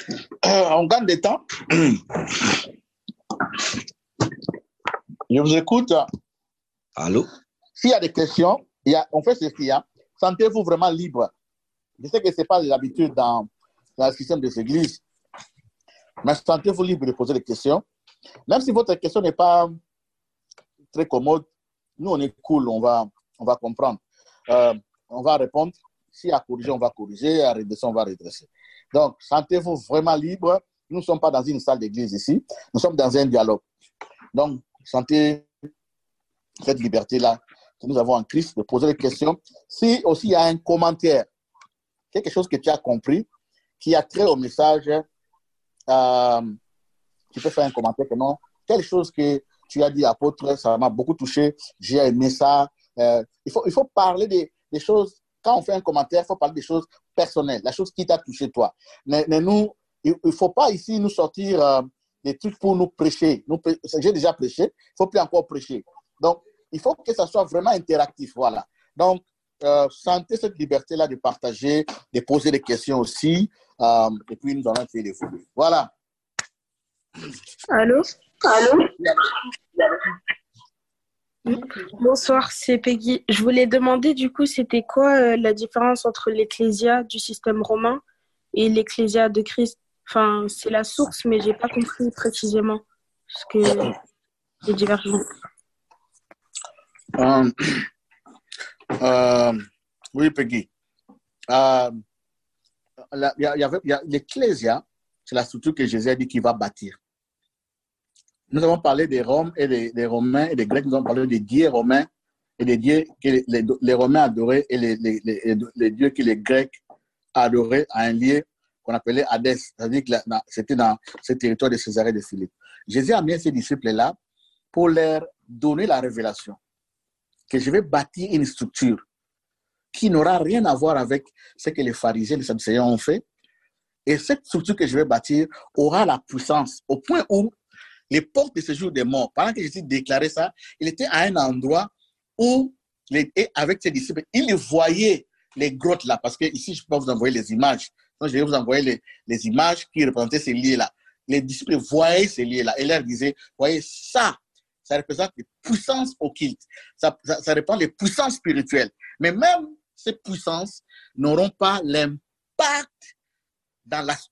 On gagne des temps. Je vous écoute. Allô? S'il y a des questions, on fait ceci. Sentez-vous vraiment libre. Je sais que ce n'est pas l'habitude dans le système des églises, mais sentez-vous libre de poser des questions. Même si votre question n'est pas très commode, nous, on est cool, on va comprendre. On va répondre. S'il y a corrigé, on va corriger. À redresser, on va redresser. Donc, sentez-vous vraiment libre. Nous ne sommes pas dans une salle d'église ici. Nous sommes dans un dialogue. Donc, sentez cette liberté-là que nous avons en Christ de poser des questions. Si aussi il y a un commentaire, quelque chose que tu as compris, qui a trait au message, tu peux faire un commentaire que non, quelque chose que tu as dit, apôtre, ça m'a beaucoup touché, j'ai aimé ça. Il faut parler des choses. Quand on fait un commentaire, il faut parler des choses personnelles, la chose qui t'a touché toi. Mais nous, il ne faut pas ici nous sortir des trucs pour nous prêcher. J'ai déjà prêché, il ne faut plus encore prêcher. Donc, il faut que ça soit vraiment interactif. Voilà. Donc, sentez cette liberté-là de partager, de poser des questions aussi. Et puis, nous allons essayer de fouiller. Voilà. Allô? Allô? Bonsoir, c'est Peggy. Je voulais demander du coup, c'était quoi la différence entre l'ecclésia du système romain et l'ecclésia de Christ? Enfin, c'est la source, mais j'ai pas compris précisément ce que les divergences. Oui, Peggy. L'ecclésia, c'est la structure que Jésus a dit qu'il va bâtir. Nous avons parlé des Roms et des Romains et des Grecs. Nous avons parlé des dieux romains et des dieux que les Romains adoraient et les dieux que les Grecs adoraient à un lieu qu'on appelait Hadès. C'est-à-dire que c'était dans ce territoire de Césarée de Philippe. Jésus a mis ces disciples-là pour leur donner la révélation que je vais bâtir une structure qui n'aura rien à voir avec ce que les pharisiens et les sadducéens ont fait. Et cette structure que je vais bâtir aura la puissance au point où les portes de séjour des morts, pendant que Jésus déclarait ça, il était à un endroit où, avec ses disciples, il voyait les grottes là, parce que ici, je ne peux pas vous envoyer les images. Donc, je vais vous envoyer les images qui représentaient ces lieux-là. Les disciples voyaient ces lieux-là et leur disaient, voyez, ça représente les puissances occultes. Ça représente les puissances spirituelles. Mais même ces puissances n'auront pas l'impact dans